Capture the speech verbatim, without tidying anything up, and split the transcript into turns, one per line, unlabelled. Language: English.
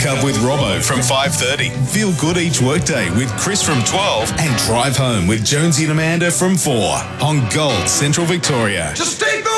Wake up with Robbo from five thirty. Feel good each workday with Chris from twelve. And drive home with Jonesy and Amanda from four on Gold Central Victoria.
Just stay